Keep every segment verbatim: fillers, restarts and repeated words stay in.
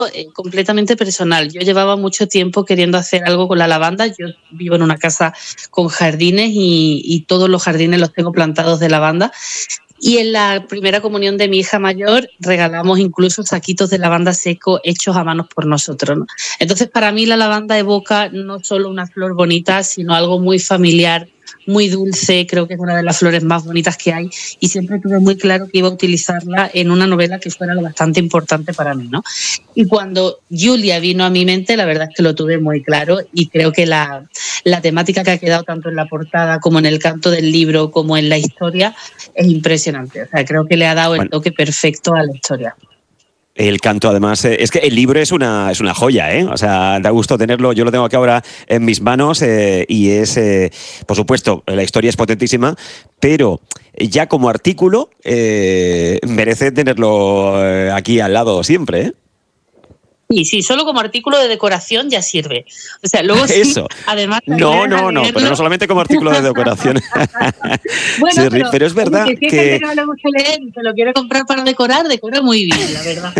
eh, completamente personal. Yo llevaba mucho tiempo queriendo hacer algo con la lavanda. Yo vivo en una casa con jardines y, y todos los jardines los tengo plantados de lavanda. Y en la primera comunión de mi hija mayor regalamos incluso saquitos de lavanda seco hechos a manos por nosotros, ¿no? Entonces, para mí la lavanda evoca no solo una flor bonita, sino algo muy familiar, muy dulce. Creo que es una de las flores más bonitas que hay y siempre tuve muy claro que iba a utilizarla en una novela que fuera lo bastante importante para mí, ¿no? Y cuando Julia vino a mi mente, la verdad es que lo tuve muy claro y creo que la, la temática que ha quedado tanto en la portada como en el canto del libro como en la historia es impresionante. O sea, creo que le ha dado el Bueno. toque perfecto a la historia. El canto, además, eh, es que el libro es una, es una joya, ¿eh? O sea, da gusto tenerlo. Yo lo tengo aquí ahora en mis manos eh, y es, eh, por supuesto, la historia es potentísima, pero ya como artículo eh, merece tenerlo eh, aquí al lado siempre, ¿eh? Sí, sí, solo como artículo de decoración ya sirve. O sea, luego sí, Eso. además... No, no, no, pero no solamente como artículo de decoración. Bueno, Sí, pero, pero es verdad oye, que... Si que... hay gente que no le gusta leer y se lo quiere comprar para decorar, decora muy bien, la verdad.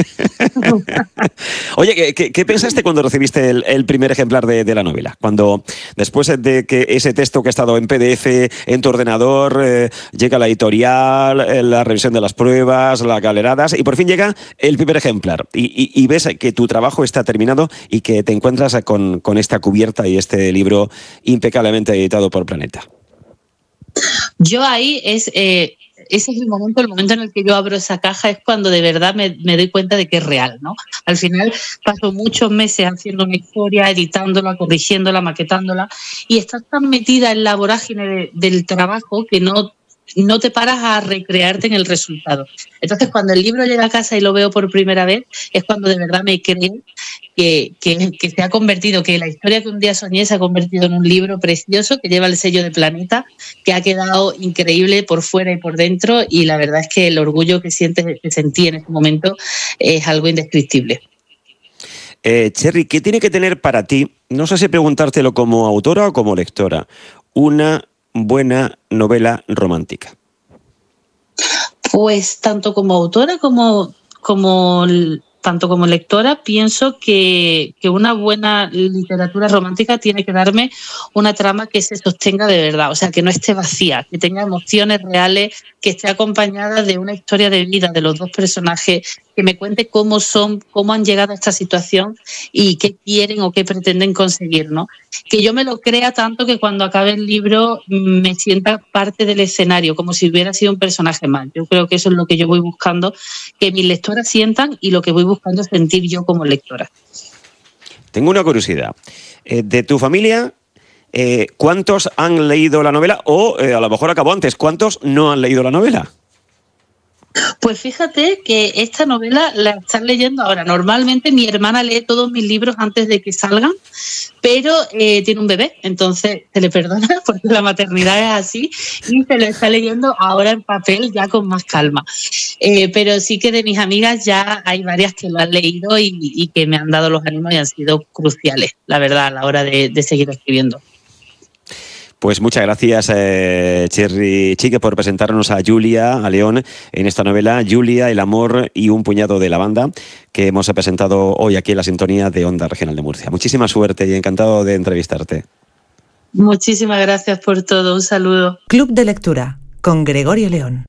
Oye, ¿qué, qué, qué pensaste cuando recibiste el, el primer ejemplar de, de la novela? Cuando, después de que ese texto que ha estado en P D F en tu ordenador, eh, llega la editorial, eh, la revisión de las pruebas, las galeradas, y por fin llega el primer ejemplar. Y, y, y ves que tu trabajo está terminado y que te encuentras con, con esta cubierta y este libro impecablemente editado por Planeta. Yo ahí es... Eh, ese es el momento, el momento en el que yo abro esa caja es cuando de verdad me, me doy cuenta de que es real, ¿no? Al final paso muchos meses haciendo una historia, editándola, corrigiéndola, maquetándola, y estás tan metida en la vorágine de, del trabajo que no, no te paras a recrearte en el resultado. Entonces, cuando el libro llega a casa y lo veo por primera vez, es cuando de verdad me creo que, que, que se ha convertido, que la historia que un día soñé se ha convertido en un libro precioso que lleva el sello de Planeta, que ha quedado increíble por fuera y por dentro, y la verdad es que el orgullo que sientes, que sentí en ese momento es algo indescriptible. Eh, Cherry, ¿qué tiene que tener para ti, no sé si preguntártelo como autora o como lectora, una buena novela romántica? Pues tanto como autora como, como tanto como lectora, pienso que, que una buena literatura romántica tiene que darme una trama que se sostenga de verdad, o sea, que no esté vacía, que tenga emociones reales, que esté acompañada de una historia de vida de los dos personajes, que me cuente cómo son, cómo han llegado a esta situación y qué quieren o qué pretenden conseguir, ¿no? Que yo me lo crea tanto que cuando acabe el libro me sienta parte del escenario, como si hubiera sido un personaje más. Yo creo que eso es lo que yo voy buscando, que mis lectoras sientan, y lo que voy buscando es sentir yo como lectora. Tengo una curiosidad. Eh, de tu familia, eh, ¿cuántos han leído la novela? O, eh, a lo mejor acabó antes, ¿cuántos no han leído la novela? Pues fíjate que esta novela la están leyendo ahora. Normalmente mi hermana lee todos mis libros antes de que salgan, pero eh, tiene un bebé, entonces se le perdona porque la maternidad es así, y se lo está leyendo ahora en papel ya con más calma. Eh, pero sí que de mis amigas ya hay varias que lo han leído y, y que me han dado los ánimos y han sido cruciales, la verdad, a la hora de, de seguir escribiendo. Pues muchas gracias, eh, Cherry Chique, por presentarnos a Julia, a León, en esta novela, Julia, el amor y un puñado de lavanda, que hemos presentado hoy aquí en la sintonía de Onda Regional de Murcia. Muchísima suerte y encantado de entrevistarte. Muchísimas gracias por todo. Un saludo. Club de Lectura, con Gregorio León.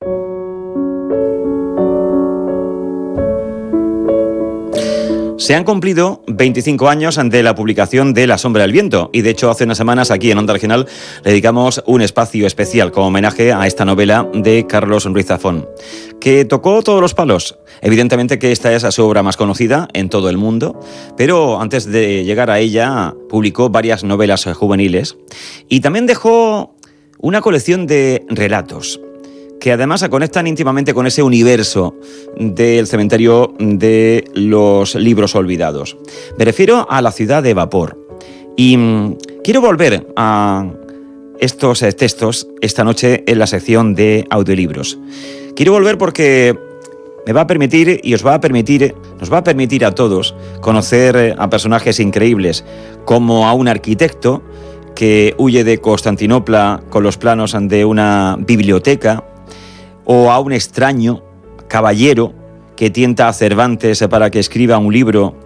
Se han cumplido veinticinco años de la publicación de La sombra del viento y de hecho hace unas semanas aquí en Onda Regional le dedicamos un espacio especial como homenaje a esta novela de Carlos Ruiz Zafón, que tocó todos los palos. Evidentemente que esta es su obra más conocida en todo el mundo, pero antes de llegar a ella publicó varias novelas juveniles y también dejó una colección de relatos que además se conectan íntimamente con ese universo del cementerio de los libros olvidados. Me refiero a La ciudad de vapor. Y mmm, quiero volver a estos textos esta noche en la sección de audiolibros. Quiero volver porque me va a permitir y os va a permitir, nos va a permitir a todos conocer a personajes increíbles, como a un arquitecto que huye de Constantinopla con los planos de una biblioteca, o a un extraño caballero que tienta a Cervantes para que escriba un libro